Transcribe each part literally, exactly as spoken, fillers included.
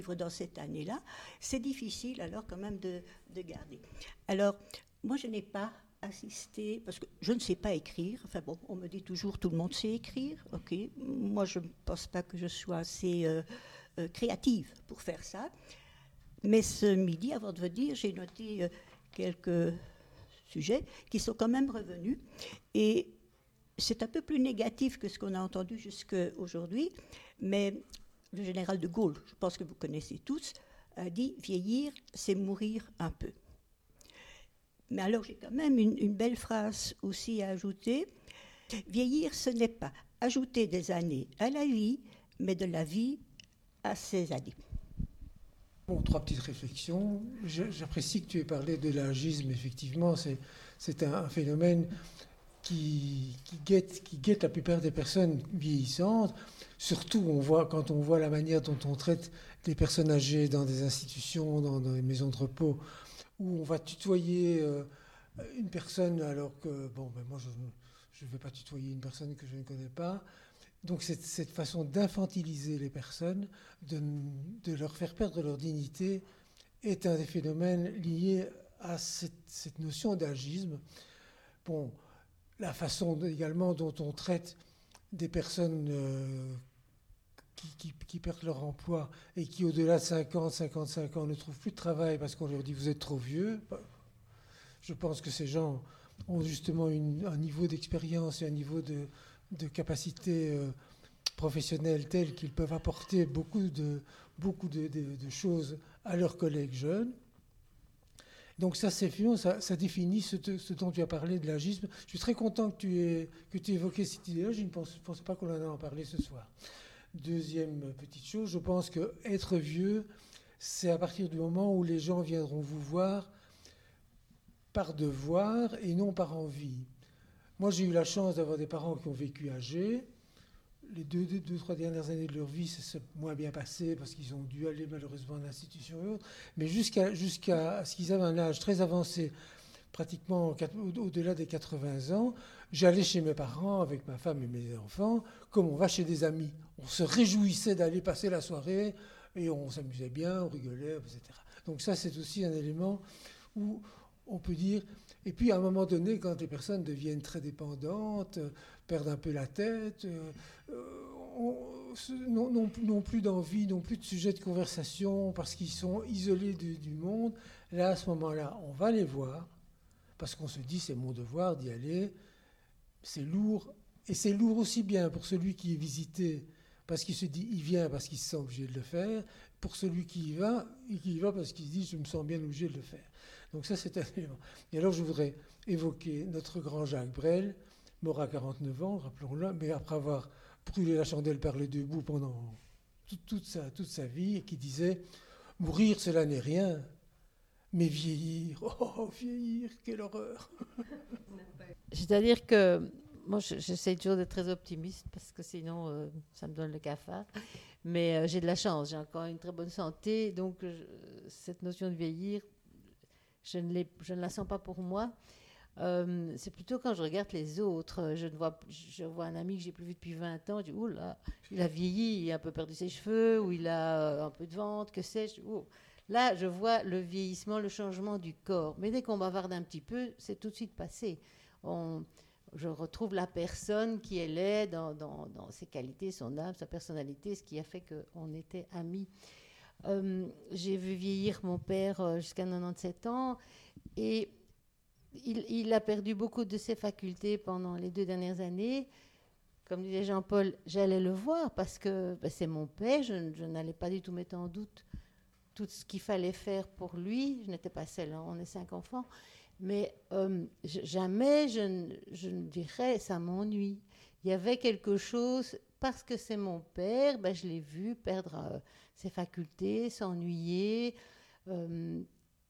dans cette année-là, c'est difficile alors quand même de, de garder. Alors, moi je n'ai pas assisté, parce que je ne sais pas écrire, enfin bon, on me dit toujours tout le monde sait écrire, ok, moi je ne pense pas que je sois assez euh, euh, créative pour faire ça, mais ce midi, avant de venir, j'ai noté euh, quelques sujets qui sont quand même revenus, et c'est un peu plus négatif que ce qu'on a entendu jusqu'à aujourd'hui, mais le général de Gaulle, je pense que vous connaissez tous, a dit « vieillir, c'est mourir un peu ». Mais alors j'ai quand même une, une belle phrase aussi à ajouter. Vieillir, ce n'est pas ajouter des années à la vie, mais de la vie à ses années. Bon, trois petites réflexions. J'apprécie que tu aies parlé de l'âgisme. Effectivement, c'est, c'est un, un phénomène qui, qui, guette, qui guette la plupart des personnes vieillissantes. Surtout, on voit, quand on voit la manière dont on traite les personnes âgées dans des institutions, dans, dans les maisons de repos, où on va tutoyer euh, une personne alors que, bon, ben moi, je ne vais pas tutoyer une personne que je ne connais pas. Donc, cette, cette façon d'infantiliser les personnes, de, de leur faire perdre leur dignité, est un des phénomènes liés à cette, cette notion d'agisme. Bon, la façon également dont on traite des personnes euh, qui, qui, qui perdent leur emploi et qui, au-delà de cinquante, cinquante-cinq ans, ne trouvent plus de travail parce qu'on leur dit « vous êtes trop vieux ». Je pense que ces gens ont justement une, un niveau d'expérience et un niveau de, de capacité euh, professionnelle tel qu'ils peuvent apporter beaucoup de, beaucoup de, de, de choses à leurs collègues jeunes. Donc ça, c'est ça, ça définit ce, ce dont tu as parlé de l'agisme. Je suis très content que tu aies, que tu aies évoqué cette idée-là. Je ne pense, pense pas qu'on en a en parlé ce soir. Deuxième petite chose, je pense qu'être vieux, c'est à partir du moment où les gens viendront vous voir par devoir et non par envie. Moi, j'ai eu la chance d'avoir des parents qui ont vécu âgés. Les deux, deux, deux, trois dernières années de leur vie, ça s'est moins bien passé parce qu'ils ont dû aller malheureusement en institution et autres. Mais jusqu'à, jusqu'à ce qu'ils avaient un âge très avancé, pratiquement au-delà des quatre-vingts ans, j'allais chez mes parents avec ma femme et mes enfants, comme on va chez des amis. On se réjouissait d'aller passer la soirée et on s'amusait bien, on rigolait, et cetera. Donc ça, c'est aussi un élément où on peut dire... Et puis, à un moment donné, quand les personnes deviennent très dépendantes, euh, perdent un peu la tête, euh, n'ont plus d'envie, n'ont plus de sujet de conversation parce qu'ils sont isolés du, du monde, là, à ce moment-là, on va les voir parce qu'on se dit, c'est mon devoir d'y aller. C'est lourd. Et c'est lourd aussi bien pour celui qui est visité parce qu'il se dit, il vient parce qu'il se sent obligé de le faire, pour celui qui y va, et qui y va parce qu'il se dit, je me sens bien obligé de le faire. Donc ça, c'est un élément. Et alors, je voudrais évoquer notre grand Jacques Brel, mort à quarante-neuf ans, rappelons-le, mais après avoir brûlé la chandelle par les deux bouts pendant toute, toute, sa, toute sa vie, et qui disait « Mourir, cela n'est rien, mais vieillir, oh, vieillir, quelle horreur !» C'est-à-dire que moi, j'essaie toujours d'être très optimiste, parce que sinon, euh, ça me donne le cafard. Mais euh, j'ai de la chance, j'ai encore une très bonne santé, donc je, cette notion de vieillir, Je ne, je ne la sens pas pour moi. Euh, c'est plutôt quand je regarde les autres. Je, ne vois, je vois un ami que j'ai plus vu depuis vingt ans. Je dis, oh là, il a vieilli, il a un peu perdu ses cheveux, ou il a un peu de ventre, que sais-je. Oh. Là, je vois le vieillissement, le changement du corps. Mais dès qu'on bavarde un petit peu, c'est tout de suite passé. On, je retrouve la personne qui elle est dans, dans, dans ses qualités, son âme, sa personnalité, ce qui a fait qu'on était amis. Euh, j'ai vu vieillir mon père jusqu'à quatre-vingt-dix-sept ans et il, il a perdu beaucoup de ses facultés pendant les deux dernières années. Comme disait Jean-Paul, j'allais le voir parce que ben, c'est mon père, je, je n'allais pas du tout mettre en doute tout ce qu'il fallait faire pour lui. Je n'étais pas seule, hein, on est cinq enfants, mais euh, je, jamais je, je ne dirais ça m'ennuie. Il y avait quelque chose, parce que c'est mon père, ben, je l'ai vu perdre euh, ses facultés, s'ennuyer. Euh,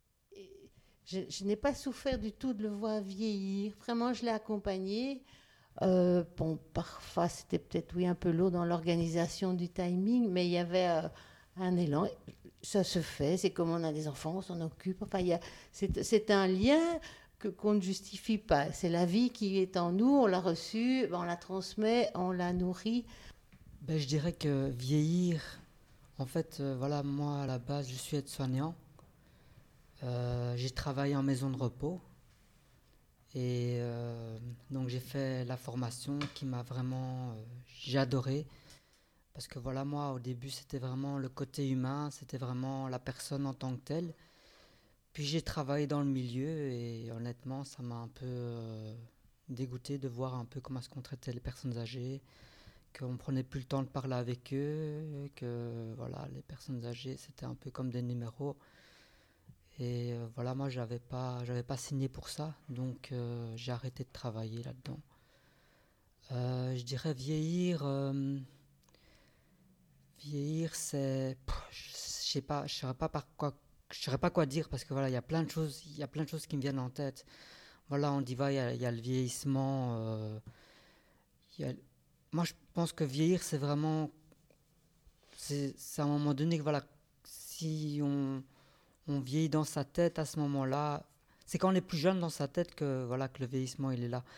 je, je n'ai pas souffert du tout de le voir vieillir. Vraiment, je l'ai accompagné. Euh, bon, parfois, c'était peut-être, oui, un peu lourd dans l'organisation du timing, mais il y avait euh, un élan. Ça se fait, c'est comme on a des enfants, on s'en occupe. Enfin, il y a, c'est, c'est un lien que, qu'on ne justifie pas. C'est la vie qui est en nous, on l'a reçue, on la transmet, on la nourrit. Ben, je dirais que vieillir, En fait, euh, voilà, moi, à la base, je suis aide-soignant. Euh, j'ai travaillé en maison de repos. Et euh, donc, j'ai fait la formation qui m'a vraiment... euh, j'ai adoré. Parce que voilà, moi, au début, c'était vraiment le côté humain, c'était vraiment la personne en tant que telle. Puis j'ai travaillé dans le milieu et honnêtement, ça m'a un peu euh, dégoûté de voir un peu comment est-ce qu'on traitait les personnes âgées, qu'on prenait plus le temps de parler avec eux, que voilà, les personnes âgées, c'était un peu comme des numéros. Et euh, voilà, moi, j'avais pas, j'avais pas signé pour ça, donc euh, j'ai arrêté de travailler là-dedans. Euh, je dirais vieillir... euh, Vieillir, c'est, pff, je sais pas, je saurais pas par quoi, je saurais pas quoi dire parce que voilà, il y a plein de choses, il y a plein de choses qui me viennent en tête. Voilà, on dit va, il y a, il y a le vieillissement. euh, il y a- Moi, je pense que vieillir, c'est vraiment, c'est, c'est à un moment donné que voilà, si on, on vieillit dans sa tête à ce moment-là, c'est quand on est plus jeune dans sa tête que voilà que le vieillissement il est là.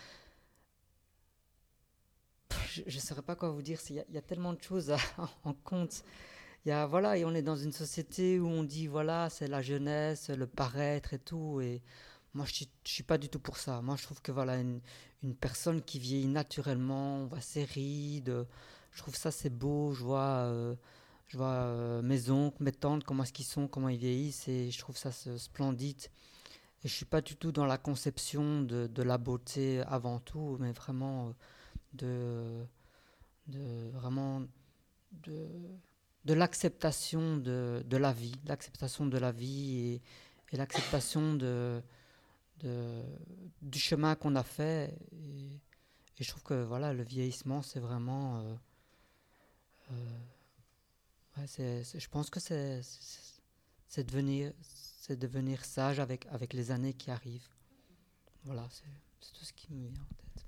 Pff, Je ne saurais pas quoi vous dire. c'est- Il y, a- il y a tellement de choses à- en compte. Il y a, voilà, et on est dans une société où on dit, voilà, c'est la jeunesse, le paraître et tout. Et moi, je ne suis, je suis pas du tout pour ça. Moi, je trouve que voilà, une, une personne qui vieillit naturellement, on voit ses rides. Je trouve ça, c'est beau. Je vois, euh, je vois euh, mes oncles, mes tantes, comment est-ce qu'ils sont, comment ils vieillissent. Et je trouve ça ce- splendide. Et je ne suis pas du tout dans la conception de, de la beauté avant tout, mais vraiment euh, de, de vraiment de de l'acceptation de, de la vie, l'acceptation de la vie et, et l'acceptation de, de, du chemin qu'on a fait. Et, et je trouve que voilà, le vieillissement, c'est vraiment... euh, euh, ouais, c'est, c'est- je pense que c'est, c'est, c'est devenir, c'est devenir sage avec, avec les années qui arrivent. Voilà, c'est, c'est tout ce qui me vient en tête.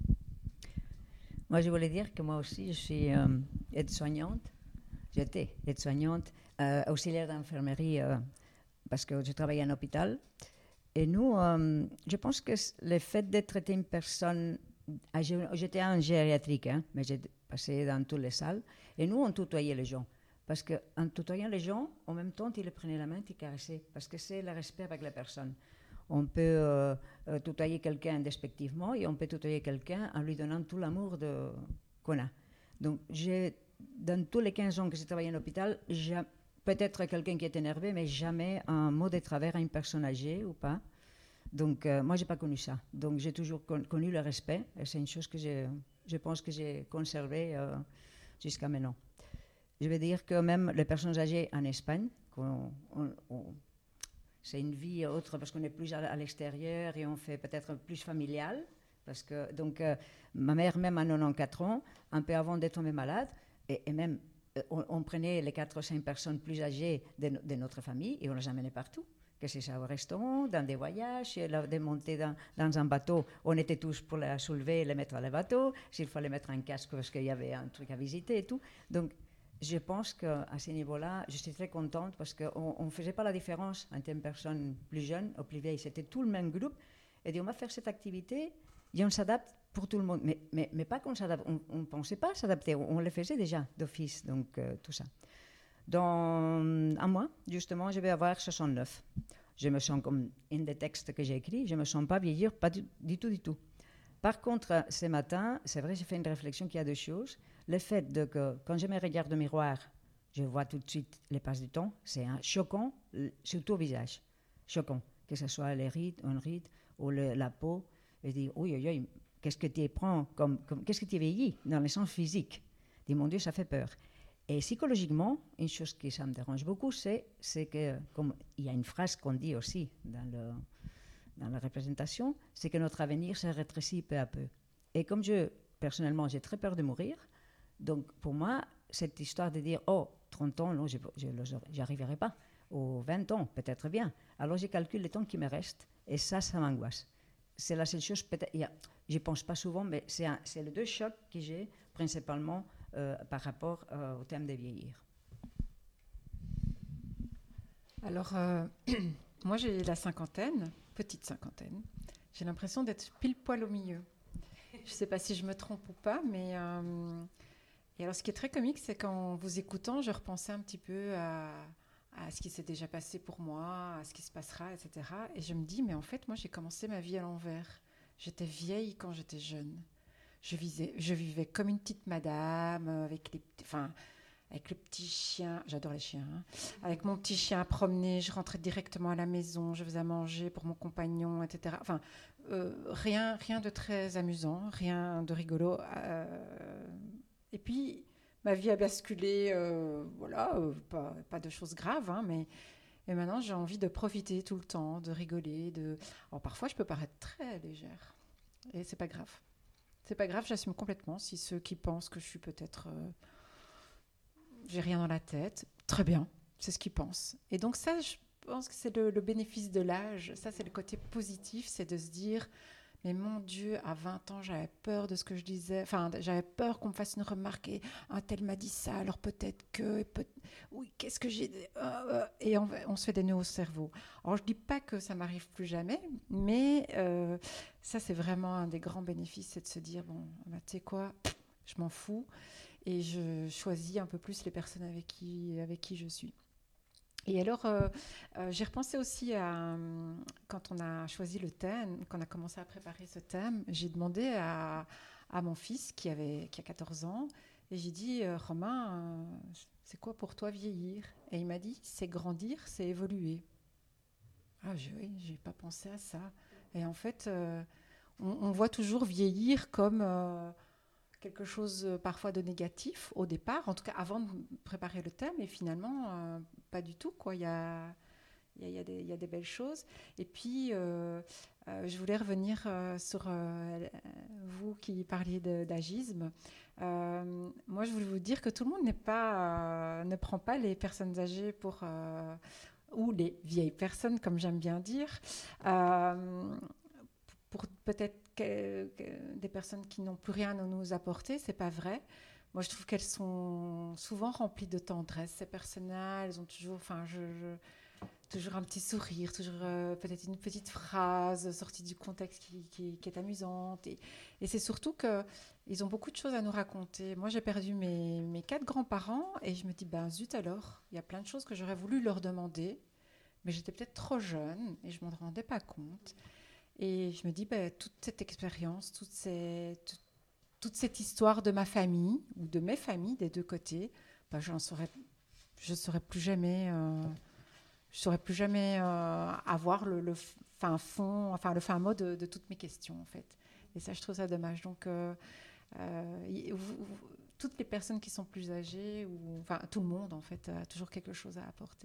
Moi, je voulais dire que moi aussi, je suis euh, aide-soignante. J'étais aide-soignante, euh, auxiliaire d'infirmerie, euh, parce que je travaillais en hôpital. Et nous, euh, je pense que le fait d'être traité une personne âgée, j'étais en gériatrique, hein, mais j'ai passé dans toutes les salles, et nous, on tutoyait les gens. Parce qu'en tutoyant les gens, en même temps, ils les prenaient la main, ils caressaient, parce que c'est le respect avec la personne. On peut euh, euh, tutoyer quelqu'un despectivement et on peut tutoyer quelqu'un en lui donnant tout l'amour de, qu'on a. Donc, j'ai, dans tous les quinze ans que j'ai travaillé en hôpital, j'ai peut-être quelqu'un qui est énervé, mais jamais un mot de travers à une personne âgée ou pas. Donc, euh, moi, je n'ai pas connu ça. Donc, j'ai toujours con- connu le respect. Et c'est une chose que j'ai, je pense que j'ai conservée euh, jusqu'à maintenant. Je veux dire que même les personnes âgées en Espagne, qu'on, on, on, c'est une vie autre parce qu'on est plus à, à l'extérieur et on fait peut-être plus familial. Parce que, donc, euh, ma mère, même à quatre-vingt-quatorze ans, un peu avant d'être tombée malade, et, et même, euh, on, on prenait les quatre ou cinq personnes plus âgées de, de notre famille et on les amenait partout. Que c'est ça au restaurant, dans des voyages, la, de monter dans, dans un bateau, on était tous pour la soulever et les mettre dans le bateau. S'il fallait mettre un casque parce qu'il y avait un truc à visiter et tout. Donc, je pense qu'à ce niveau-là, je suis très contente parce qu'on ne faisait pas la différence entre une personne plus jeune ou plus vieille. C'était tout le même groupe. Et on va faire cette activité et on s'adapte pour tout le monde. Mais, mais, mais pas qu'on s'adapte. On ne pensait pas s'adapter. On, on le faisait déjà d'office, donc euh, tout ça. Dans un mois, justement, je vais avoir soixante-neuf. Je me sens comme un des textes que j'ai écrits. Je ne me sens pas vieillir, pas du, du tout, du tout. Par contre, ce matin, c'est vrai, j'ai fait une réflexion qu'il y a deux choses. Le fait de que, quand je me regarde au miroir, je vois tout de suite les passes du temps, c'est un choquant, surtout au visage. Choquant. Que ce soit les rides, une ride ou le, la peau. Je dis, oui, oui, oui, qu'est-ce que tu prends comme, comme, qu'est-ce que tu vieillis dans le sens physique? Je dis, mon Dieu, ça fait peur. Et psychologiquement, une chose qui ça me dérange beaucoup, c'est, c'est que, comme il y a une phrase qu'on dit aussi dans, le, dans la représentation, c'est que notre avenir se rétrécit peu à peu. Et comme je, personnellement, j'ai très peur de mourir, donc pour moi, cette histoire de dire, oh, trente ans, non, je n'y arriverai pas, ou vingt ans, peut-être bien. Alors je calcule le temps qui me reste, et ça, ça m'angoisse. C'est la seule chose, peut-être, je n'y pense pas souvent, mais c'est, un, c'est les deux chocs que j'ai, principalement, Euh, par rapport euh, au thème de vieillir. Alors, euh, moi j'ai la cinquantaine, petite cinquantaine. J'ai l'impression d'être pile poil au milieu. Je ne sais pas si je me trompe ou pas, mais euh, Et alors, ce qui est très comique, c'est qu'en vous écoutant, je repensais un petit peu à, à ce qui s'est déjà passé pour moi, à ce qui se passera, et cetera. Et je me dis, mais en fait, moi, j'ai commencé ma vie à l'envers. J'étais vieille quand j'étais jeune. Je, visais, je vivais comme une petite madame, avec, les, enfin, avec le petit chien. J'adore les chiens. Hein, avec mon petit chien à promener, je rentrais directement à la maison, je faisais à manger pour mon compagnon, et cetera. Enfin, euh, rien, rien de très amusant, rien de rigolo. Euh, et puis, ma vie a basculé, euh, voilà, euh, pas, pas de choses graves, hein, mais et maintenant j'ai envie de profiter tout le temps, de rigoler. De... Alors, parfois, je peux paraître très légère, et c'est pas grave. C'est pas grave, j'assume complètement. Si ceux qui pensent que je suis peut-être, euh, j'ai rien dans la tête, très bien, c'est ce qu'ils pensent. Et donc ça, je pense que c'est le, le bénéfice de l'âge. Ça, c'est le côté positif, c'est de se dire. Mais mon Dieu, à vingt ans, j'avais peur de ce que je disais. Enfin, j'avais peur qu'on me fasse une remarque. Et un tel m'a dit ça, alors peut-être que... Et peut- oui, qu'est-ce que j'ai... Euh, et on, on se fait des nœuds au cerveau. Alors, je ne dis pas que ça m'arrive plus jamais, mais euh, ça, c'est vraiment un des grands bénéfices, c'est de se dire, bon, bah, tu sais quoi, je m'en fous. Et je choisis un peu plus les personnes avec qui, avec qui je suis. Et alors, euh, euh, j'ai repensé aussi à, euh, quand on a choisi le thème, quand on a commencé à préparer ce thème, j'ai demandé à, à mon fils qui, avait, qui a quatorze ans, et j'ai dit, euh, Romain, euh, c'est quoi pour toi vieillir? Et il m'a dit, c'est grandir, c'est évoluer. Ah je, oui, j'ai pas pensé à ça. Et en fait, euh, on, on voit toujours vieillir comme... Euh, quelque chose euh, parfois de négatif au départ, en tout cas avant de préparer le thème, et finalement, euh, pas du tout, quoi. Il y a, il y a, il y a des, il y a des belles choses. Et puis, euh, euh, je voulais revenir euh, sur euh, vous qui parliez de, d'agisme. Euh, moi, je voulais vous dire que tout le monde n'est pas, euh, ne prend pas les personnes âgées pour... Euh, ou les vieilles personnes, comme j'aime bien dire, euh, pour peut-être que, que des personnes qui n'ont plus rien à nous apporter, c'est pas vrai. Moi, je trouve qu'elles sont souvent remplies de tendresse, ces personnes-là. Elles ont toujours, enfin, je, je, toujours un petit sourire, toujours euh, peut-être une petite phrase sortie du contexte qui, qui, qui est amusante. Et, et c'est surtout qu'ils ont beaucoup de choses à nous raconter. Moi, j'ai perdu mes, mes quatre grands-parents et je me dis, ben zut alors, il y a plein de choses que j'aurais voulu leur demander, mais j'étais peut-être trop jeune et je ne m'en rendais pas compte. Et je me dis, ben, toute cette expérience, toute, ces, toute, toute cette histoire de ma famille, ou de mes familles des deux côtés, ben, je ne saurais, je saurais plus jamais, euh, je saurais plus jamais euh, avoir le, le fin fond, enfin le fin mot de, de toutes mes questions, en fait. Et ça, je trouve ça dommage. Donc, euh, euh, vous, vous, toutes les personnes qui sont plus âgées, ou, enfin tout le monde, en fait, a toujours quelque chose à apporter.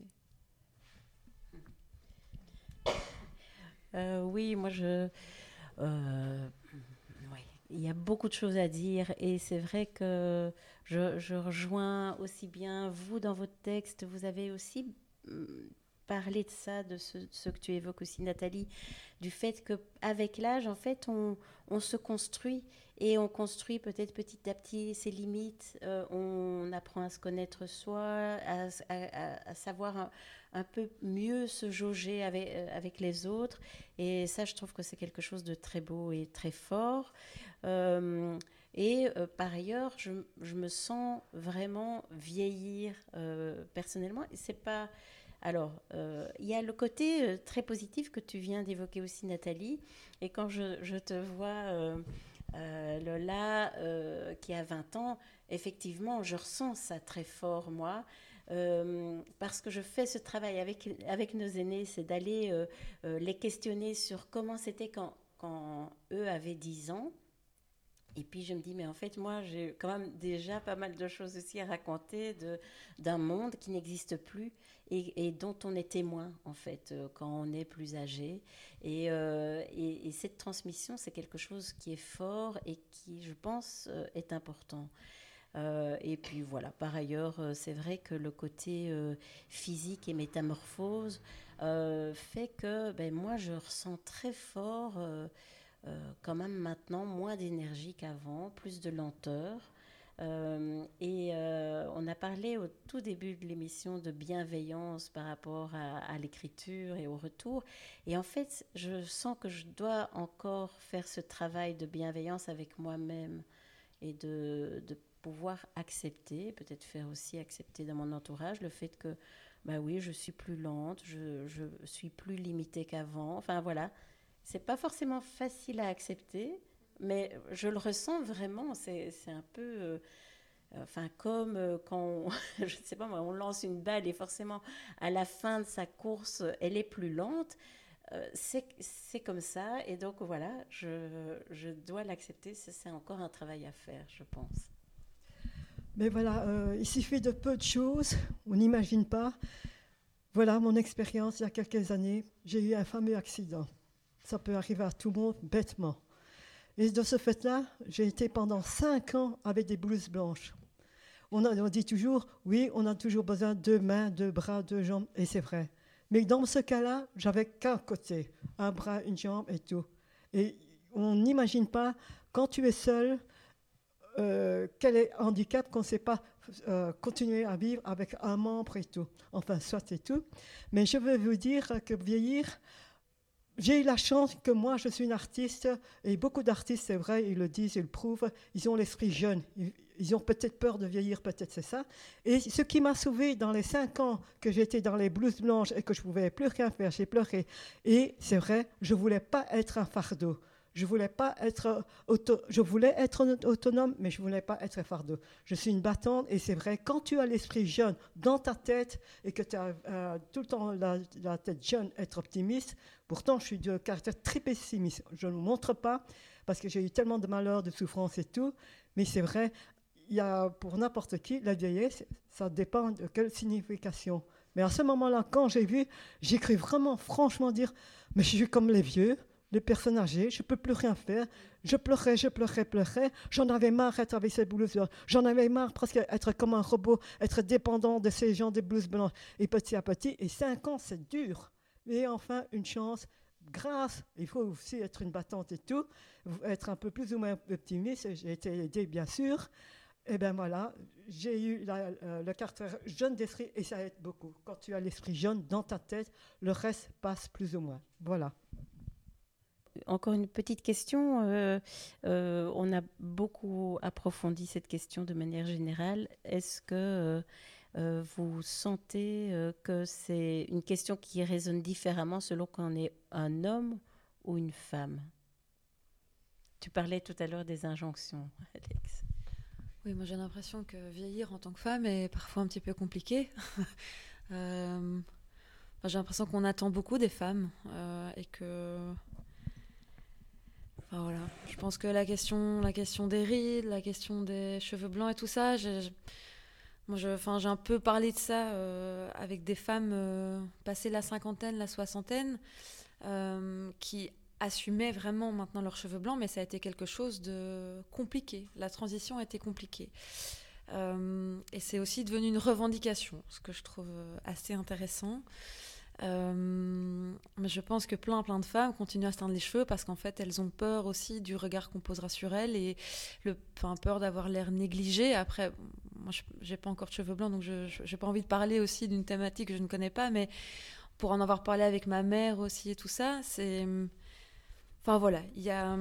Euh, oui, moi je. Euh, ouais. Il y a beaucoup de choses à dire et c'est vrai que je, je rejoins aussi bien vous dans votre texte. Vous avez aussi parlé de ça, de ce, ce que tu évoques aussi, Nathalie, du fait qu'avec l'âge, en fait, on, on se construit et on construit peut-être petit à petit ses limites. Euh, on apprend à se connaître soi, à, à, à savoir un, un peu mieux se jauger avec, euh, avec les autres. Et ça, je trouve que c'est quelque chose de très beau et très fort. Euh, et euh, par ailleurs, je, je me sens vraiment vieillir euh, personnellement. Et c'est pas... Alors, euh, il y a le côté euh, très positif que tu viens d'évoquer aussi, Nathalie. Et quand je, je te vois, euh, euh, Lola, euh, qui a vingt ans, effectivement, je ressens ça très fort, moi. Euh, parce que je fais ce travail avec, avec nos aînés, c'est d'aller euh, euh, les questionner sur comment c'était quand, quand eux avaient dix ans. Et puis je me dis, mais en fait, moi, j'ai quand même déjà pas mal de choses aussi à raconter de, d'un monde qui n'existe plus et, et dont on est témoin, en fait, euh, quand on est plus âgé. Et, euh, et, et cette transmission, c'est quelque chose qui est fort et qui, je pense, euh, est important. Euh, et puis voilà, par ailleurs, euh, c'est vrai que le côté euh, physique et métamorphose euh, fait que ben, moi, je ressens très fort... Euh, Euh, quand même maintenant moins d'énergie qu'avant, plus de lenteur. Euh, et euh, on a parlé au tout début de l'émission de bienveillance par rapport à, à l'écriture et au retour. Et en fait, je sens que je dois encore faire ce travail de bienveillance avec moi-même et de, de pouvoir accepter, peut-être faire aussi accepter dans mon entourage le fait que, bah oui, je suis plus lente, je, je suis plus limitée qu'avant. Enfin voilà, c'est pas forcément facile à accepter, mais je le ressens vraiment. C'est, c'est un peu, euh, enfin comme euh, quand, on, je ne sais pas moi, on lance une balle et forcément à la fin de sa course, elle est plus lente. Euh, c'est, c'est comme ça, et donc voilà, je, je dois l'accepter. C'est, c'est encore un travail à faire, je pense. Mais voilà, euh, il suffit de peu de choses, on n'imagine pas. Voilà mon expérience il y a quelques années. J'ai eu un fameux accident. Ça peut arriver à tout le monde bêtement. Et de ce fait-là, j'ai été pendant cinq ans avec des blouses blanches. On, a, on dit toujours, oui, on a toujours besoin de deux mains, deux bras, deux jambes, et c'est vrai. Mais dans ce cas-là, j'avais qu'un côté, un bras, une jambe et tout. Et on n'imagine pas, quand tu es seul, euh, quel est handicap qu'on ne sait pas euh, continuer à vivre avec un membre et tout. Enfin, soit et tout. Mais je veux vous dire que vieillir, j'ai eu la chance que moi, je suis une artiste, et beaucoup d'artistes, c'est vrai, ils le disent, ils le prouvent, ils ont l'esprit jeune. Ils, ils ont peut-être peur de vieillir, peut-être c'est ça. Et ce qui m'a sauvée dans les cinq ans que j'étais dans les blouses blanches et que je ne pouvais plus rien faire, j'ai pleuré. Et c'est vrai, je ne voulais pas être un fardeau. Je voulais pas être auto, je voulais être autonome, mais je voulais pas être un fardeau. Je suis une battante, et c'est vrai, quand tu as l'esprit jeune dans ta tête et que tu as euh, tout le temps la, la tête jeune, être optimiste. Pourtant, je suis de caractère très pessimiste. Je ne le montre pas parce que j'ai eu tellement de malheurs, de souffrances et tout. Mais c'est vrai, il y a pour n'importe qui, la vieillesse, ça dépend de quelle signification. Mais à ce moment-là, quand j'ai vu, j'ai cru vraiment, franchement dire, mais je suis comme les vieux. Les personnes âgées, je ne peux plus rien faire. Je pleurais, je pleurais, pleurais. J'en avais marre d'être avec ces blouses blanches. J'en avais marre presque d'être comme un robot, être dépendant de ces gens des blouses blanches. Et petit à petit, et cinq ans, c'est dur. Et enfin, une chance, grâce, il faut aussi être une battante et tout, être un peu plus ou moins optimiste. J'ai été aidée, bien sûr. Et bien voilà, j'ai eu la, euh, le caractère jeune d'esprit, et ça aide beaucoup. Quand tu as l'esprit jeune dans ta tête, le reste passe plus ou moins. Voilà. Encore une petite question. Euh, euh, on a beaucoup approfondi cette question de manière générale. Est-ce que euh, euh, vous sentez euh, que c'est une question qui résonne différemment selon qu'on est un homme ou une femme? Tu parlais tout à l'heure des injonctions, Alex. Oui, moi j'ai l'impression que vieillir en tant que femme est parfois un petit peu compliqué. euh, enfin, j'ai l'impression qu'on attend beaucoup des femmes euh, et que... Enfin, voilà. Je pense que la question, la question des rides, la question des cheveux blancs et tout ça, j'ai, j'ai, moi je, enfin, j'ai un peu parlé de ça euh, avec des femmes euh, passées la cinquantaine, la soixantaine, euh, qui assumaient vraiment maintenant leurs cheveux blancs, mais ça a été quelque chose de compliqué. La transition a été compliquée. Euh, et c'est aussi devenu une revendication, ce que je trouve assez intéressant. Euh, mais je pense que plein plein de femmes continuent à se teindre les cheveux parce qu'en fait elles ont peur aussi du regard qu'on posera sur elles et le, enfin, peur d'avoir l'air négligée. Après, moi je, j'ai pas encore de cheveux blancs, donc je, je j'ai pas envie de parler aussi d'une thématique que je ne connais pas, mais pour en avoir parlé avec ma mère aussi et tout ça, c'est, enfin voilà, il y a,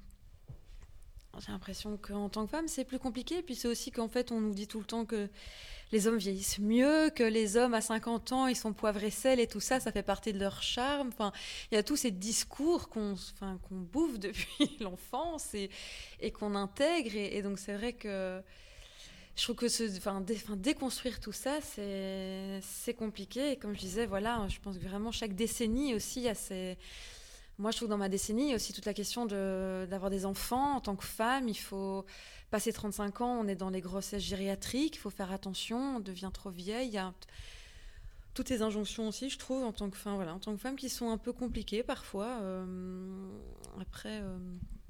j'ai l'impression qu'en tant que femme c'est plus compliqué. Puis c'est aussi qu'en fait on nous dit tout le temps que les hommes vieillissent mieux, que les hommes à cinquante ans, ils sont poivre et sel et tout ça, ça fait partie de leur charme. Enfin, il y a tous ces discours qu'on, enfin, qu'on bouffe depuis l'enfance et, et qu'on intègre. Et, et donc, c'est vrai que je trouve que ce, enfin, dé, enfin, déconstruire tout ça, c'est, c'est compliqué. Et comme je disais, voilà, je pense que vraiment chaque décennie aussi, il y a ces... Moi, je trouve que dans ma décennie, il y a aussi toute la question de, d'avoir des enfants. En tant que femme, il faut... Passer trente-cinq ans, on est dans les grossesses gériatriques, il faut faire attention, on devient trop vieille. Il y a toutes ces injonctions aussi, je trouve, en tant que, enfin, voilà, en tant que femme, qui sont un peu compliquées parfois. Euh, après, euh,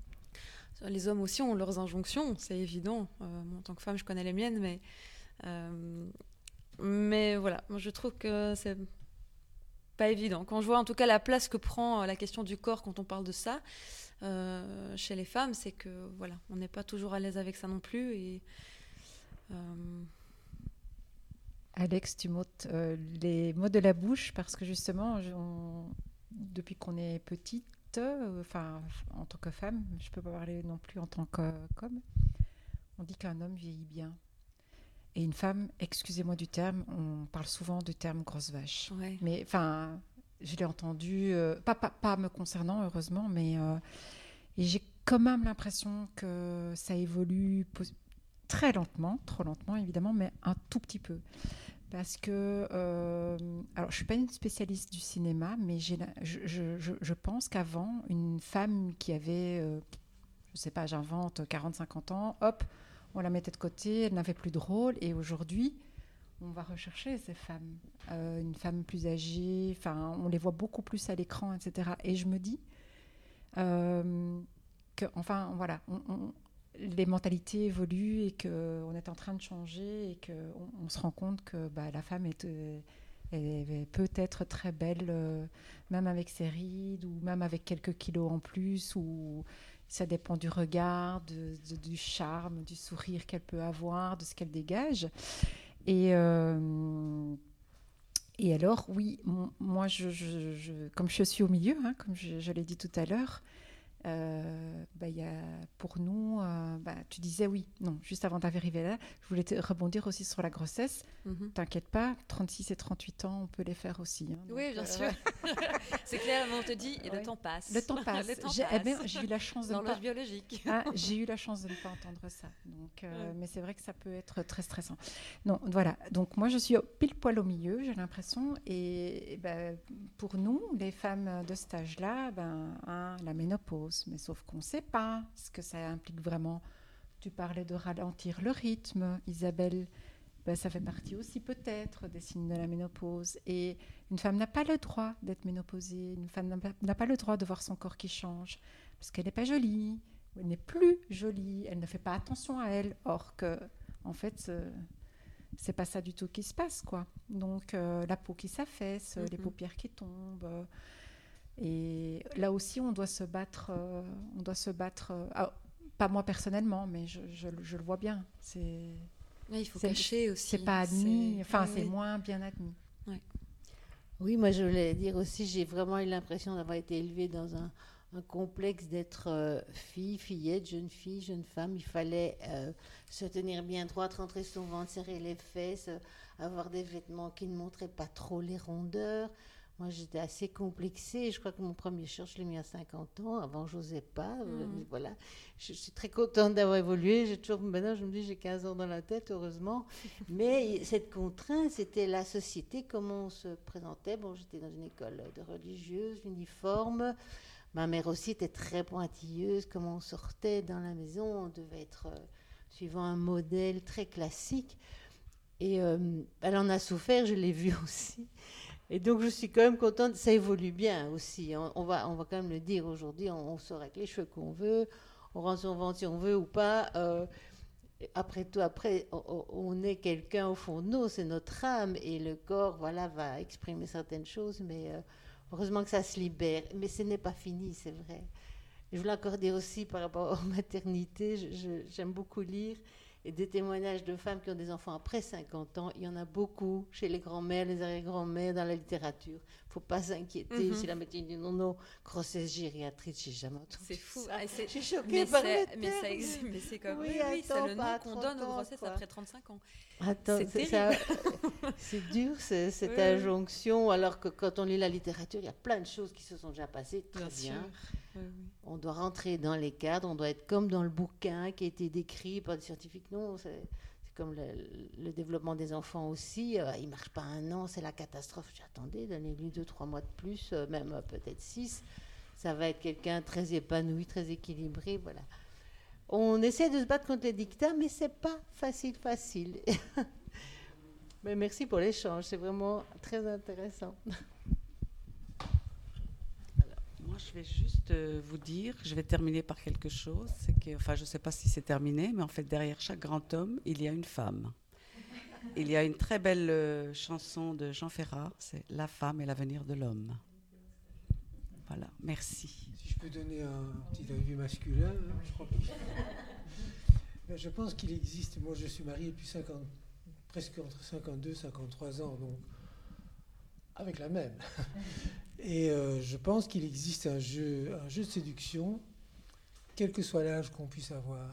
les hommes aussi ont leurs injonctions, c'est évident. Euh, moi, en tant que femme, je connais les miennes, mais, euh, mais voilà, moi, je trouve que c'est pas évident. Quand je vois en tout cas la place que prend la question du corps quand on parle de ça, Euh, chez les femmes, c'est que voilà, on n'est pas toujours à l'aise avec ça non plus. Et, euh... Alex, tu m'ôtes euh, les mots de la bouche parce que justement, on, depuis qu'on est petite, enfin, euh, en tant que femme, je peux pas parler non plus en tant qu'homme, on dit qu'un homme vieillit bien. Et une femme, excusez-moi du terme, on parle souvent du terme grosse vache. Ouais. Mais enfin, je l'ai entendu, euh, pas, pas, pas me concernant heureusement, mais euh, et j'ai quand même l'impression que ça évolue pos- très lentement, trop lentement évidemment, mais un tout petit peu. Parce que, euh, alors je ne suis pas une spécialiste du cinéma, mais j'ai, la- je, je, je, je pense qu'avant, une femme qui avait, euh, je ne sais pas, j'invente, quarante cinquante ans, hop, on la mettait de côté, elle n'avait plus de rôle. Et aujourd'hui, on va rechercher ces femmes. Euh, une femme plus âgée, enfin, on les voit beaucoup plus à l'écran, et cetera. Et je me dis euh, que, enfin, voilà, on, on, les mentalités évoluent et qu'on est en train de changer et qu'on on se rend compte que bah, la femme est, euh, elle peut être très belle, euh, même avec ses rides ou même avec quelques kilos en plus, ou ça dépend du regard, de, de, du charme, du sourire qu'elle peut avoir, de ce qu'elle dégage. Et, euh, et alors, oui, mon, moi, je, je, je, comme je suis au milieu, hein, comme je, je l'ai dit tout à l'heure, Euh, bah, y a, pour nous, euh, bah, tu disais oui, non, juste avant d'arriver là, je voulais te rebondir aussi sur la grossesse. Mm-hmm. T'inquiète pas, trente-six et trente-huit ans, on peut les faire aussi. Hein, oui, donc, bien euh, sûr. C'est clair, mais on te dit, et ouais. le temps passe. Le temps passe. Le temps j'ai, passe. eh bien, j'ai eu la chance de L'horloge pas... biologique. Ah, j'ai eu la chance de ne pas entendre ça. Donc, euh, ouais. Mais c'est vrai que ça peut être très stressant. Non, voilà. Donc moi, je suis pile poil au milieu, j'ai l'impression. Et, et ben, pour nous, les femmes de cet âge-là, ben, hein, la ménopause. Mais sauf qu'on ne sait pas ce que ça implique vraiment. Tu parlais de ralentir le rythme, Isabelle. Ben, ça fait partie aussi peut-être des signes de la ménopause. Et une femme n'a pas le droit d'être ménopausée. Une femme n'a pas, n'a pas le droit de voir son corps qui change parce qu'elle n'est pas jolie. Elle n'est plus jolie, elle ne fait pas attention à elle, or que, en fait, euh, c'est pas ça du tout qui se passe, quoi. Donc, euh, la peau qui s'affaisse, mm-hmm. les paupières qui tombent, euh, et là aussi, on doit se battre, euh, on doit se battre, euh, ah, pas moi personnellement, mais je, je, je le vois bien, c'est... Ouais, il faut cacher aussi. C'est pas admis, c'est... enfin, oui, c'est oui. moins bien admis. Ouais. Oui, moi, je voulais dire aussi, j'ai vraiment eu l'impression d'avoir été élevée dans un... un complexe d'être euh, fille, fillette, jeune fille, jeune femme. Il fallait euh, se tenir bien droite, rentrer son ventre, serrer les fesses, euh, avoir des vêtements qui ne montraient pas trop les rondeurs. Moi, j'étais assez complexée. Je crois que mon premier short, je l'ai mis à cinquante ans. Avant, je n'osais pas. Euh, Mmh. Voilà. Je suis très contente d'avoir évolué. J'ai toujours, maintenant, je me dis, j'ai quinze ans dans la tête, heureusement. Mais cette contrainte, c'était la société, comment on se présentait. Bon, j'étais dans une école de religieuse, uniforme. Ma mère aussi était très pointilleuse, comment on sortait dans la maison, on devait être euh, suivant un modèle très classique. Et euh, elle en a souffert, je l'ai vu aussi. Et donc je suis quand même contente, ça évolue bien aussi. On, on, va, on va quand même le dire aujourd'hui, on, on sort avec les cheveux qu'on veut, on rend son ventre si on veut ou pas. Euh, après tout, après, on, on est quelqu'un au fond de nous, c'est notre âme, et le corps, voilà, va exprimer certaines choses, mais... Euh, heureusement que ça se libère, mais ce n'est pas fini, c'est vrai. Je voulais encore dire aussi par rapport aux maternités, je, je, j'aime beaucoup lire, et des témoignages de femmes qui ont des enfants après cinquante ans, il y en a beaucoup chez les grands-mères, les arrière-grands-mères, dans la littérature. Il ne faut pas s'inquiéter, mm-hmm. si la médecine dit non, non, grossesse gériatrice, j'ai jamais entendu. C'est fou. Ça. Ah, c'est... Je suis choquée mais par c'est, le terme. Mais, ça ex... mais c'est comme oui, oui, oui, attends, c'est le nom qu'on donne aux grossesses quoi. après trente-cinq ans. Attends, c'est, c'est, ça... c'est dur, c'est, cette oui. injonction, alors que quand on lit la littérature, il y a plein de choses qui se sont déjà passées, très bien. bien. Oui, oui. On doit rentrer dans les cadres, on doit être comme dans le bouquin qui a été décrit par des scientifiques. Non, c'est, c'est comme le, le développement des enfants aussi. Euh, il ne marche pas un an, c'est la catastrophe. J'attendais, donnez-lui deux, trois mois de plus, euh, même euh, peut-être six. Ça va être quelqu'un très épanoui, très équilibré, voilà. On essaie de se battre contre les dictats, mais c'est pas facile, facile. Mais merci pour l'échange, c'est vraiment très intéressant. Alors, moi, je vais juste euh, vous dire, je vais terminer par quelque chose, c'est que, enfin, je ne sais pas si c'est terminé, mais en fait, derrière chaque grand homme, il y a une femme. Il y a une très belle euh, chanson de Jean Ferrat, c'est « La femme est l'avenir de l'homme ». Voilà, merci. Si je peux donner un petit avis masculin, hein, je crois que... ben, je pense qu'il existe, moi je suis marié depuis cinquante, presque entre cinquante-deux et cinquante-trois ans, donc avec la même. Et euh, je pense qu'il existe un jeu, un jeu de séduction, quel que soit l'âge qu'on puisse avoir.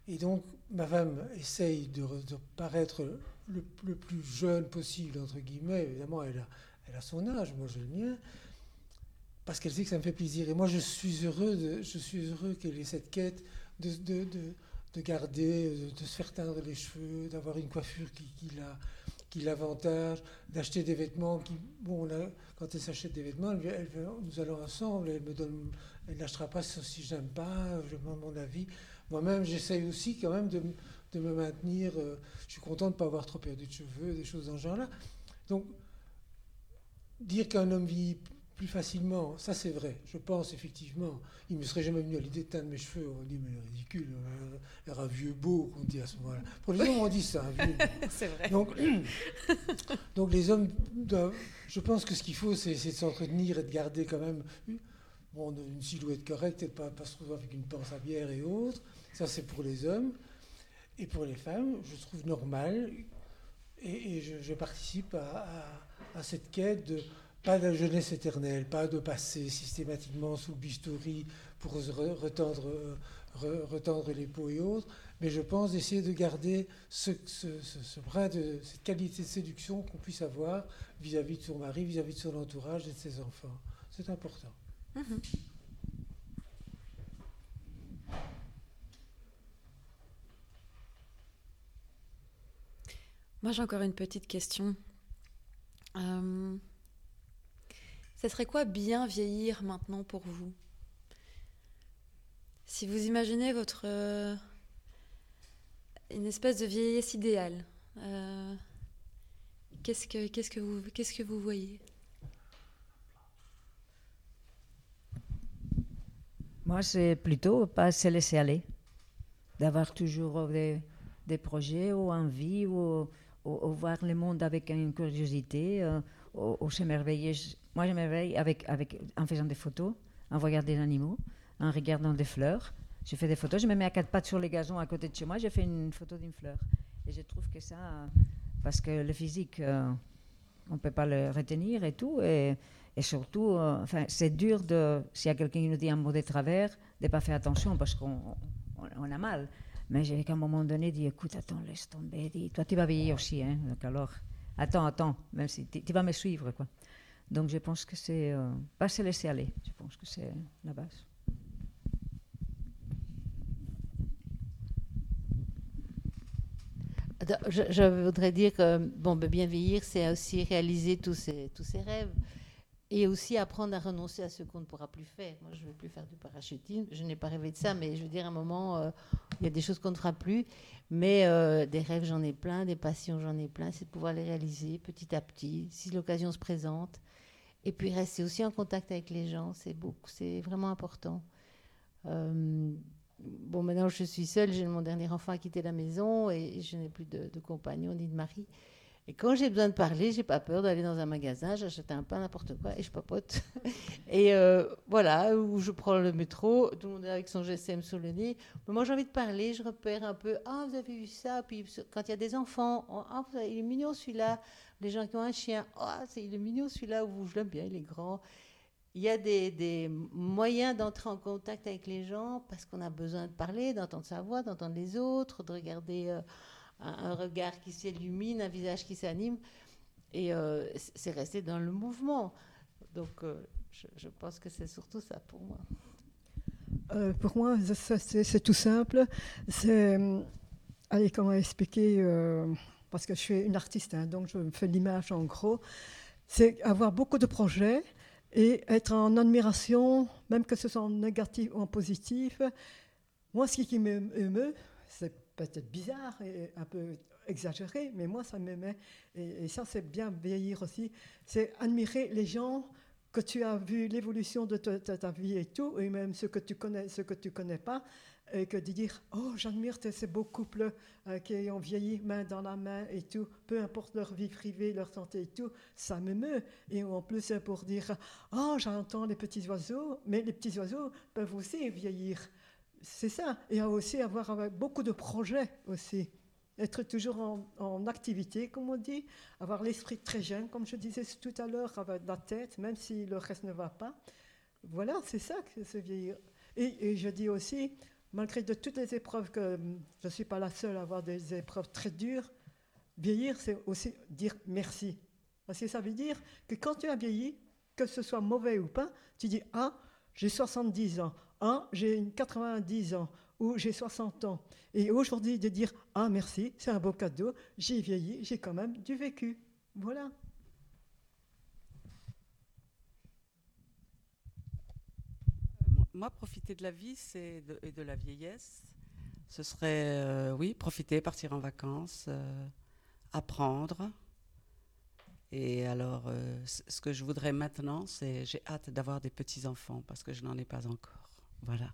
Et donc, ma femme essaye de, de paraître le, le plus jeune possible, entre guillemets. Évidemment, elle a, elle a son âge, moi j'ai le mien, parce qu'elle sait que ça me fait plaisir. Et moi, je suis heureux, de, je suis heureux qu'elle ait cette quête de, de, de, de garder, de, de se faire teindre les cheveux, d'avoir une coiffure qui, qui la... qui l'avantage, d'acheter des vêtements qui, bon, là, quand elle s'achète des vêtements, elle, elle, nous allons ensemble, elle me donne, elle n'achètera pas si je n'aime pas, je demande mon avis. Moi-même, j'essaye aussi quand même de, de me maintenir, euh, je suis content de ne pas avoir trop perdu de cheveux, des choses dans ce genre-là. Donc, dire qu'un homme vit plus facilement, ça c'est vrai, je pense effectivement. Il ne me serait jamais venu à l'idée de teindre mes cheveux, on dit mais ridicule, il y aura un vieux beau qu'on dit à ce moment-là. Pour les hommes on dit ça, un vieux beau. C'est vrai. Donc, donc les hommes doivent, je pense que ce qu'il faut c'est, c'est de s'entretenir et de garder quand même bon, une silhouette correcte et de ne pas, pas se retrouver avec une panse à bière et autres. Ça c'est pour les hommes. Et pour les femmes, je trouve normal et, et je, je participe à, à, à cette quête de pas de jeunesse éternelle, pas de passer systématiquement sous le bistouri pour retendre, retendre les peaux et autres, mais je pense d'essayer de garder ce, ce, ce, ce brin de cette qualité de séduction qu'on puisse avoir vis-à-vis de son mari, vis-à-vis de son entourage et de ses enfants. C'est important. Mmh. Moi, j'ai encore une petite question. Euh... Ce serait quoi bien vieillir maintenant pour vous? Si vous imaginez votre euh, une espèce de vieillesse idéale, euh, qu'est-ce que qu'est-ce que vous qu'est-ce que vous voyez? Moi, c'est plutôt pas se laisser aller, d'avoir toujours des, des projets ou envie ou, ou, ou voir le monde avec une curiosité, euh, ou, ou s'émerveiller. Moi, je m'éveille avec, avec, en faisant des photos, en regardant des animaux, en regardant des fleurs. Je fais des photos, je me mets à quatre pattes sur les gazons à côté de chez moi, je fais une photo d'une fleur. Et je trouve que ça, parce que le physique, euh, on ne peut pas le retenir et tout. Et, et surtout, euh, enfin, c'est dur, de, s'il y a quelqu'un qui nous dit un mot de travers, de ne pas faire attention parce qu'on on, on a mal. Mais j'ai qu'à un moment donné dit, écoute, attends, laisse tomber. Dis, toi, tu vas vieillir aussi. Hein, donc alors, attends, attends, même si tu vas me suivre, quoi. Donc je pense que c'est euh, pas se laisser aller, je pense que c'est la base. Je, je voudrais dire que bon, ben bien vieillir, c'est aussi réaliser tous ses, tous ses rêves et aussi apprendre à renoncer à ce qu'on ne pourra plus faire. Moi, je ne veux plus faire du parachutisme, je n'ai pas rêvé de ça, mais je veux dire, à un moment, euh, il y a des choses qu'on ne fera plus, mais euh, des rêves, j'en ai plein, des passions, j'en ai plein, c'est de pouvoir les réaliser petit à petit, si l'occasion se présente. Et puis rester aussi en contact avec les gens, c'est beaucoup, c'est vraiment important. Euh, bon, maintenant je suis seule, j'ai mon dernier enfant à quitter la maison et je n'ai plus de, de compagnon ni de mari. Et quand j'ai besoin de parler, j'ai pas peur d'aller dans un magasin, j'achète un pain, n'importe quoi, et je papote. Et euh, voilà, où je prends le métro, tout le monde est avec son G S M sur le nez. Mais moi, j'ai envie de parler, je repère un peu. Ah, vous avez vu ça? Puis quand il y a des enfants, ah, il est mignon celui-là. Les gens qui ont un chien, ah, c'est, il est mignon celui-là, ou je l'aime bien, il est grand. Il y a des, des moyens d'entrer en contact avec les gens parce qu'on a besoin de parler, d'entendre sa voix, d'entendre les autres, de regarder euh, un, un regard qui s'illumine, un visage qui s'anime. Et euh, c'est rester dans le mouvement. Donc, euh, je, je pense que c'est surtout ça pour moi. Euh, pour moi, c'est, c'est, c'est tout simple. C'est, allez, comment expliquer euh, parce que je suis une artiste, hein, donc je fais l'image en gros. C'est avoir beaucoup de projets et être en admiration, même que ce soit en négatif ou en positif. Moi, ce qui m'émeut, c'est peut-être bizarre et un peu exagéré, mais moi, ça m'émeut. Et, et ça, c'est bien vieillir aussi. C'est admirer les gens que tu as vu l'évolution de ta, ta, ta vie et tout, et même ce que tu connais, ce que tu connais pas, et que de dire, oh, j'admire ces beaux couples euh, qui ont vieilli main dans la main et tout, peu importe leur vie privée, leur santé et tout, ça m'émeut. Et en plus, c'est pour dire, oh, j'entends les petits oiseaux, mais les petits oiseaux peuvent aussi vieillir. C'est ça. Et aussi avoir beaucoup de projets aussi. Être toujours en, en activité, comme on dit, avoir l'esprit très jeune, comme je disais tout à l'heure, avoir la tête, même si le reste ne va pas. Voilà, c'est ça que c'est vieillir. Et, et je dis aussi, malgré de toutes les épreuves, que je ne suis pas la seule à avoir des épreuves très dures, vieillir, c'est aussi dire merci. Parce que ça veut dire que quand tu as vieilli, que ce soit mauvais ou pas, tu dis « Ah, j'ai soixante-dix ans, ah, j'ai quatre-vingt-dix ans, ou j'ai soixante ans. » Et aujourd'hui, de dire « Ah, merci, c'est un beau cadeau, j'ai vieilli, j'ai quand même du vécu. » Voilà. Moi, profiter de la vie c'est de, et de la vieillesse, ce serait, euh, oui, profiter, partir en vacances, euh, apprendre. Et alors, euh, ce que je voudrais maintenant, c'est, j'ai hâte d'avoir des petits-enfants, parce que je n'en ai pas encore. Voilà.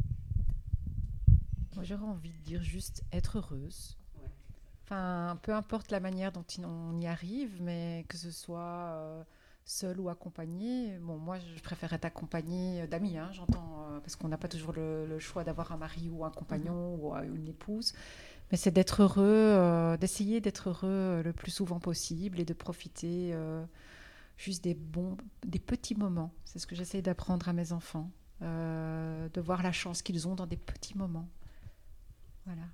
Moi, j'aurais envie de dire juste être heureuse. Ouais. Enfin, peu importe la manière dont on y arrive, mais que ce soit... Euh, seul ou accompagné. Bon, moi, je préfère être accompagnée d'amis, hein, j'entends, euh, parce qu'on n'a pas toujours le, le choix d'avoir un mari ou un compagnon mm-hmm. ou une épouse. Mais c'est d'être heureux, euh, d'essayer d'être heureux le plus souvent possible et de profiter euh, juste des bons, des petits moments. C'est ce que j'essaie d'apprendre à mes enfants, euh, de voir la chance qu'ils ont dans des petits moments. Voilà.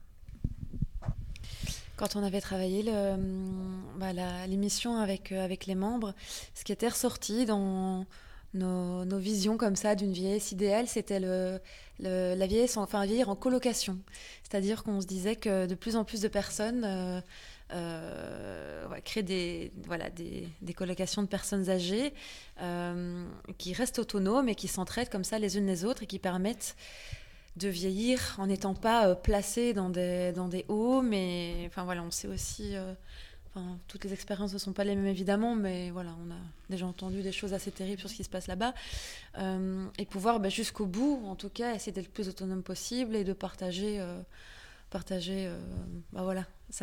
Quand on avait travaillé le, bah, la, l'émission avec, euh, avec les membres, ce qui était ressorti dans nos, nos visions comme ça d'une vieillesse idéale, c'était le, le, la vieillesse, enfin vieillir en colocation. C'est-à-dire qu'on se disait que de plus en plus de personnes euh, euh, ouais, créent des, voilà, des, des colocations de personnes âgées euh, qui restent autonomes et qui s'entraident comme ça les unes les autres et qui permettent de vieillir en n'étant pas euh, placé dans des, dans des hauts, mais enfin voilà, on sait aussi, euh, enfin, toutes les expériences ne sont pas les mêmes évidemment, mais voilà, on a déjà entendu des choses assez terribles sur ce qui se passe là-bas, euh, et pouvoir bah, jusqu'au bout, en tout cas, essayer d'être le plus autonome possible et de partager, euh, partager, euh, bah voilà, sa,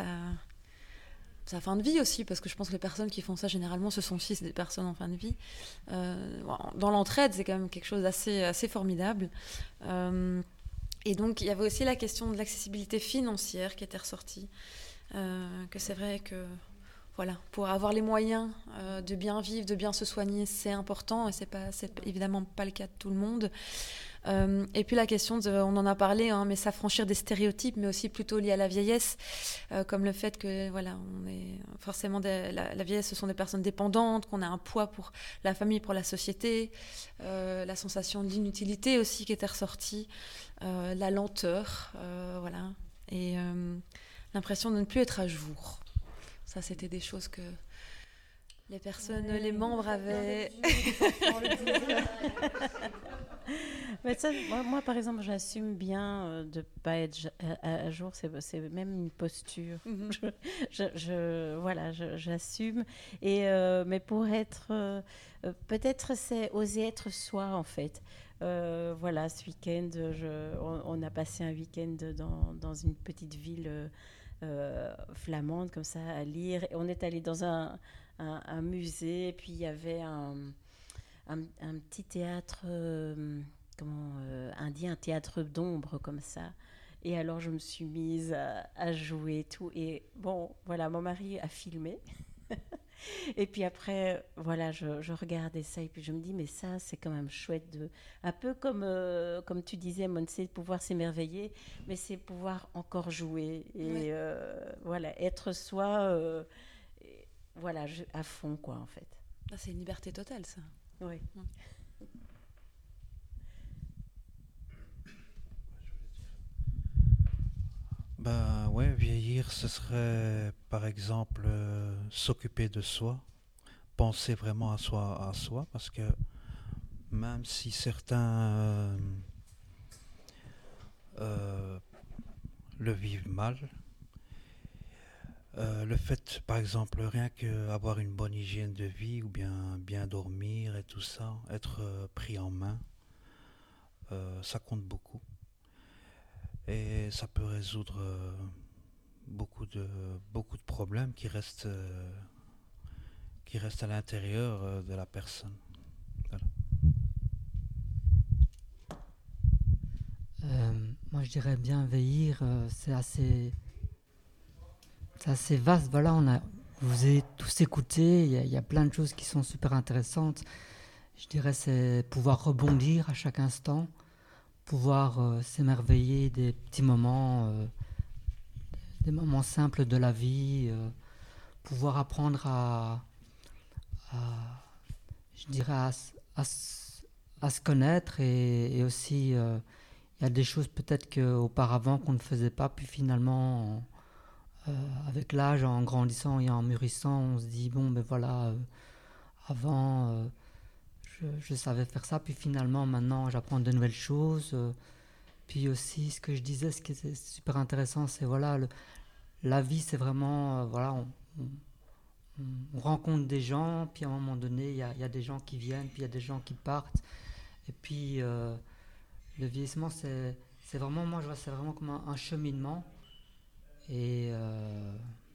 sa fin de vie aussi, parce que je pense que les personnes qui font ça généralement, ce sont aussi des personnes en fin de vie. Euh, dans l'entraide, c'est quand même quelque chose d'assez assez formidable. Euh, Et donc, il y avait aussi la question de l'accessibilité financière qui était ressortie. Euh, que c'est vrai que, voilà, pour avoir les moyens euh, de bien vivre, de bien se soigner, c'est important. Et ce n'est pas, c'est évidemment pas le cas de tout le monde. Euh, et puis la question, de, on en a parlé, hein, mais s'affranchir des stéréotypes, mais aussi plutôt liés à la vieillesse, euh, comme le fait que, voilà, on est forcément des, la, la vieillesse, ce sont des personnes dépendantes, qu'on a un poids pour la famille, pour la société, euh, la sensation d'inutilité aussi qui était ressortie, euh, la lenteur, euh, voilà, et euh, l'impression de ne plus être à jour. Ça, c'était des choses que les personnes, ouais, les membres avaient. Mais ça, moi, moi, par exemple, j'assume bien euh, de ne pas être à, à jour. C'est, c'est même une posture. Mm-hmm. je, je, je, voilà, je, j'assume. Et, euh, mais pour être... Euh, peut-être c'est oser être soi, en fait. Euh, voilà, ce week-end, je, on, on a passé un week-end dans, dans une petite ville euh, flamande, comme ça, à lire. Et on est allé dans un, un, un musée, et puis il y avait un... Un, un petit théâtre euh, comment, euh, indien, un théâtre d'ombre comme ça. Et alors, je me suis mise à, à jouer tout. Et bon, voilà, mon mari a filmé. Et puis après, voilà, je, je regardais ça. Et puis je me dis, mais ça, c'est quand même chouette. De, un peu comme, euh, comme tu disais, Monse, de pouvoir s'émerveiller, mais c'est pouvoir encore jouer. Et oui. euh, voilà, être soi, euh, et, voilà, je, à fond, quoi, en fait. Ah, c'est une liberté totale, ça. Oui. Ben ouais, vieillir, ce serait par exemple euh, s'occuper de soi, penser vraiment à soi, à soi, parce que même si certains euh, euh, le vivent mal, Euh, le fait, par exemple, rien qu'avoir une bonne hygiène de vie ou bien bien dormir et tout ça, être euh, pris en main, euh, ça compte beaucoup. Et ça peut résoudre euh, beaucoup de beaucoup de problèmes qui restent euh, qui restent à l'intérieur euh, de la personne. Voilà. Euh, moi, je dirais bien vieillir, euh, c'est assez... C'est assez vaste, voilà, on a, vous avez tous écouté, il y, y a plein de choses qui sont super intéressantes. Je dirais c'est pouvoir rebondir à chaque instant, pouvoir euh, s'émerveiller des petits moments, euh, des moments simples de la vie, euh, pouvoir apprendre à, à je dirais, à, à, à se connaître et, et aussi, euh, il y a des choses peut-être qu'auparavant qu'on ne faisait pas, puis finalement, euh, avec l'âge, en grandissant et en mûrissant, on se dit, bon, ben voilà, euh, avant, euh, je, je savais faire ça, puis finalement, maintenant, j'apprends de nouvelles choses. Euh, puis aussi, ce que je disais, ce qui est super intéressant, c'est, voilà, le, la vie, c'est vraiment, euh, voilà, on, on, on rencontre des gens, puis à un moment donné, il y a, y a des gens qui viennent, puis il y a des gens qui partent. Et puis, euh, le vieillissement, c'est, c'est vraiment, moi, je vois, c'est vraiment comme un, un cheminement. Et, euh,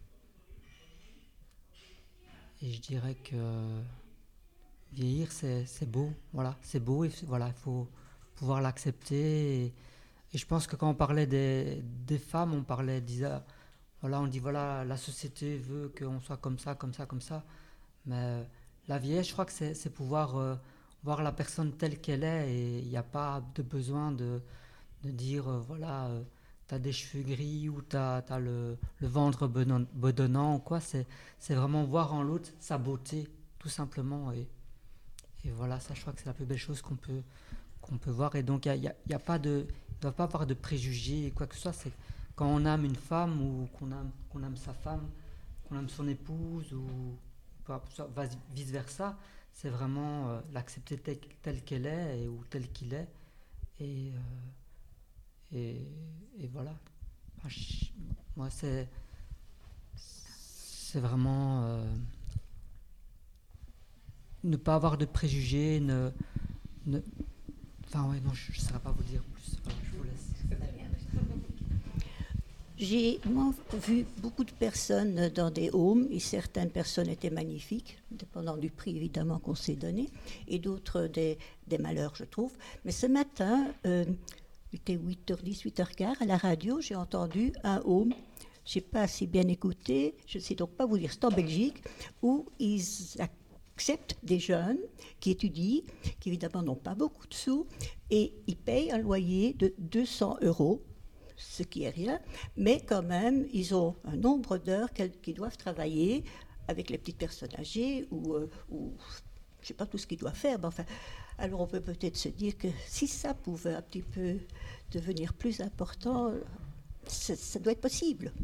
et je dirais que vieillir, c'est, c'est beau, voilà, c'est beau, et voilà, il faut pouvoir l'accepter. Et, et je pense que quand on parlait des, des femmes, on parlait, disait, voilà, on dit, voilà, la société veut qu'on soit comme ça, comme ça, comme ça. Mais la vieillesse, je crois que c'est, c'est pouvoir euh, voir la personne telle qu'elle est, et il n'y a pas de besoin de, de dire, euh, voilà, euh, t'as des cheveux gris ou t'as, t'as le, le ventre bedonnant ou quoi. C'est, c'est vraiment voir en l'autre sa beauté, tout simplement. Et, et voilà, ça, je crois que c'est la plus belle chose qu'on peut, qu'on peut voir. Et donc, il n'y a, y a pas de, il ne doit pas avoir de préjugés, quoi que ce soit. C'est quand on aime une femme ou qu'on aime, qu'on aime sa femme, qu'on aime son épouse ou vice-versa, c'est vraiment euh, l'accepter telle, telle qu'elle est et, ou tel qu'il est. Et... Euh, Et, et voilà. Enfin, je, moi, c'est, c'est vraiment euh, ne pas avoir de préjugés, ne, ne, enfin ouais, non, je ne saurais pas vous dire plus. Voilà, je vous laisse. J'ai moi, vu beaucoup de personnes dans des homes, et certaines personnes étaient magnifiques, dépendant du prix évidemment qu'on s'est donné, et d'autres des, des malheurs, je trouve. Mais ce matin, euh, il était huit heures dix, huit heures quinze, à la radio, j'ai entendu un home, je n'ai pas assez bien écouté, je ne sais donc pas vous dire, c'est en Belgique, où ils acceptent des jeunes qui étudient, qui évidemment n'ont pas beaucoup de sous, et ils payent un loyer de deux cents euros, ce qui est rien, mais quand même, ils ont un nombre d'heures qu'ils doivent travailler avec les petites personnes âgées, ou, euh, ou je ne sais pas tout ce qu'ils doivent faire, mais enfin... Alors on peut peut-être se dire que si ça pouvait un petit peu devenir plus important, ça, ça doit être possible.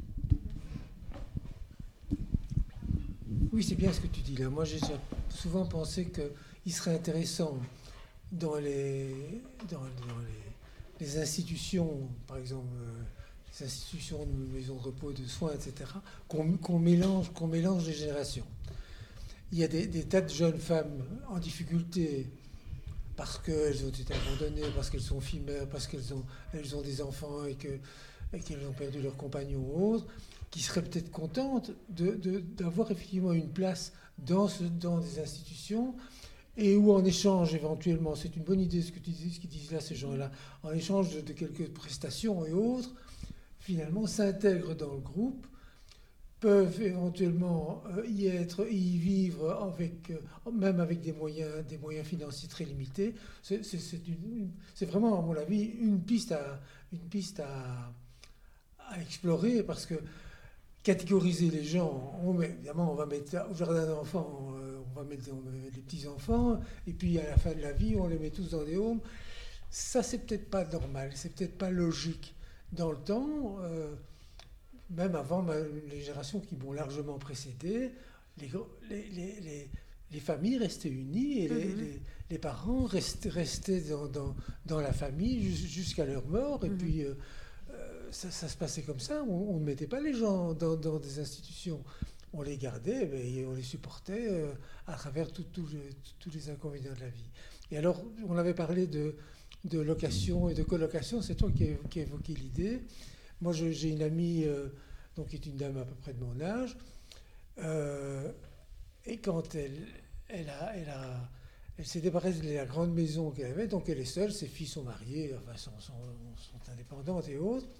Oui, c'est bien ce que tu dis là. Moi, j'ai souvent pensé qu'il serait intéressant dans les, dans, dans les, les institutions, par exemple, euh, les institutions de maisons de repos, de soins, et cetera, qu'on, qu'on mélange, qu'on mélange les générations. Il y a des, des tas de jeunes femmes en difficulté parce qu'elles ont été abandonnées, parce qu'elles sont femelles, parce qu'elles ont, elles ont des enfants et, que, et qu'elles ont perdu leur compagnon ou autre, qui seraient peut-être contentes de, de, d'avoir effectivement une place dans, ce, dans des institutions, et où en échange éventuellement, c'est une bonne idée ce que tu dis, ce qu'ils disent là, ces gens-là, en échange de, de quelques prestations et autres, finalement s'intègrent dans le groupe, peuvent éventuellement y être, y vivre avec, même avec des moyens, des moyens financiers très limités. C'est, c'est, c'est, une, c'est vraiment, à mon avis, une piste à, une piste à, à explorer, parce que catégoriser les gens, on met, évidemment, on va mettre au jardin d'enfants, on va mettre, on va mettre les petits-enfants, et puis à la fin de la vie, on les met tous dans des homes. Ça, c'est peut-être pas normal, c'est peut-être pas logique. Dans le temps, euh, même avant les générations qui m'ont largement précédé, les, les, les, les familles restaient unies et les, mm-hmm. les, les parents restaient, restaient dans, dans, dans la famille jusqu'à leur mort. Et mm-hmm. puis, euh, ça, ça se passait comme ça. On ne mettait pas les gens dans, dans des institutions. On les gardait et on les supportait euh, à travers tous les inconvénients de la vie. Et alors, on avait parlé de, de location et de colocation. C'est toi qui, qui évoquais l'idée. Moi, je, j'ai une amie, euh, donc, qui est une dame à peu près de mon âge, euh, et quand elle, elle, a, elle, a, elle s'est débarrassée de la grande maison qu'elle avait, donc elle est seule, ses filles sont mariées, enfin, sont, sont, sont indépendantes et autres.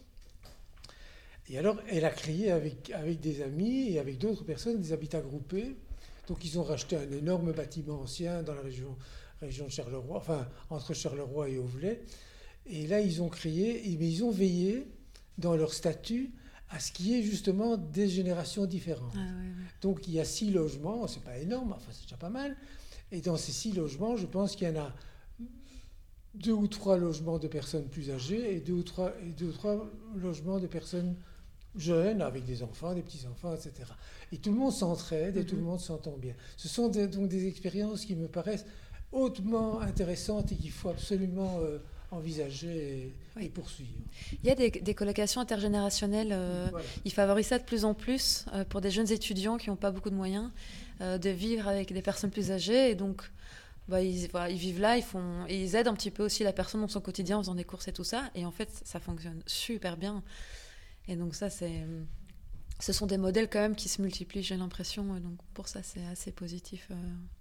Et alors, elle a créé avec, avec des amis et avec d'autres personnes des habitats groupés. Donc, ils ont racheté un énorme bâtiment ancien dans la région, région de Charleroi, enfin, entre Charleroi et Auvelais. Et là, ils ont créé, mais ils ont veillé dans leur statut à ce qu'il y ait justement des générations différentes. Ah, ouais, ouais. Donc il y a six logements, c'est pas énorme, enfin c'est déjà pas mal. Et dans ces six logements, je pense qu'il y en a deux ou trois logements de personnes plus âgées et deux ou trois, et deux ou trois logements de personnes jeunes, avec des enfants, des petits-enfants, et cetera. Et tout le monde s'entraide et mm-hmm. tout le monde s'entend bien. Ce sont des, donc des expériences qui me paraissent hautement intéressantes et qu'il faut absolument euh, envisager et, oui. et poursuivre. Il y a des, des colocations intergénérationnelles, euh, voilà. Ils favorisent ça de plus en plus euh, pour des jeunes étudiants qui n'ont pas beaucoup de moyens euh, de vivre avec des personnes plus âgées, et donc bah, ils, voilà, ils vivent là, ils, font, et ils aident un petit peu aussi la personne dans son quotidien en faisant des courses et tout ça, et en fait ça fonctionne super bien. Et donc ça, c'est, ce sont des modèles quand même qui se multiplient, j'ai l'impression, et donc pour ça c'est assez positif. Euh.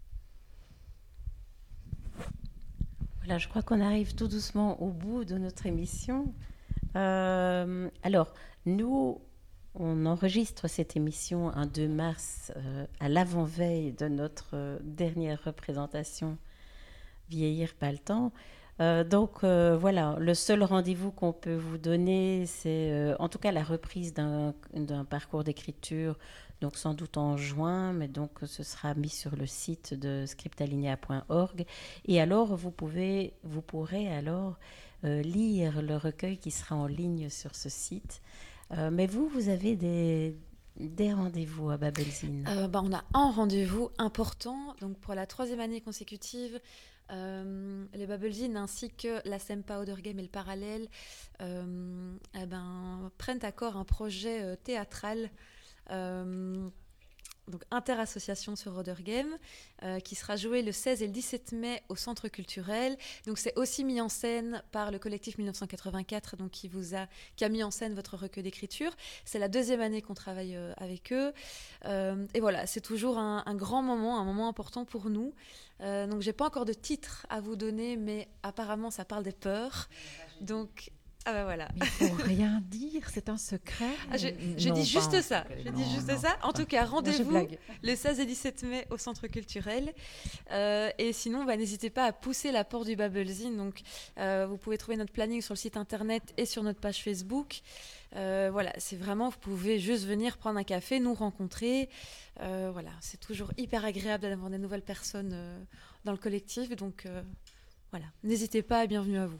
Voilà, je crois qu'on arrive tout doucement au bout de notre émission. Euh, alors, nous, on enregistre cette émission un deux mars euh, à l'avant-veille de notre euh, dernière représentation Vieillir pas le temps. Euh, donc euh, voilà, le seul rendez-vous qu'on peut vous donner, c'est euh, en tout cas la reprise d'un, d'un parcours d'écriture, donc sans doute en juin, mais donc ce sera mis sur le site de scriptalinea point org. Et alors vous pouvez, vous pourrez alors euh, lire le recueil qui sera en ligne sur ce site. Euh, mais vous, vous avez des Des rendez-vous à Babelzine. Euh, bah, on a un rendez-vous important, donc pour la troisième année consécutive. Euh, les Babelzines ainsi que la SEMPA Other Game et le Parallèle euh, eh ben, prennent à corps un projet euh, théâtral euh, donc interassociation sur Other Game euh, qui sera joué le seize et le dix-sept mai au Centre culturel. Donc c'est aussi mis en scène par le collectif dix-neuf cent quatre-vingt-quatre, donc qui vous a qui a mis en scène votre recueil d'écriture. C'est la deuxième année qu'on travaille euh, avec eux euh, et voilà, c'est toujours un, un grand moment, un moment important pour nous. Euh, donc j'ai pas encore de titre à vous donner, mais apparemment ça parle des peurs. Donc ah ben voilà. Il faut rien dire, c'est un secret. Ah, je je dis juste pas, ça. Je dis juste non. ça. En tout cas, rendez-vous non, le seize et dix-sept mai au Centre culturel. Euh, et sinon, bah, n'hésitez pas à pousser la porte du Babelzine. Donc, euh, vous pouvez trouver notre planning sur le site internet et sur notre page Facebook. Euh, voilà, c'est vraiment, vous pouvez juste venir prendre un café, nous rencontrer. Euh, voilà, c'est toujours hyper agréable d'avoir des nouvelles personnes euh, dans le collectif. Donc, euh, voilà, n'hésitez pas et bienvenue à vous.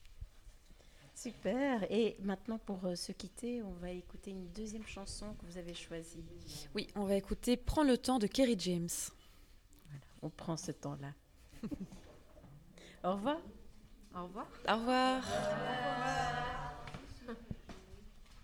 Super. Et maintenant, pour euh, se quitter, on va écouter une deuxième chanson que vous avez choisie. Oui, on va écouter « Prends le temps » de Kerry James. Voilà, on prend ce temps-là. Au revoir. Au revoir. Au revoir. Au revoir.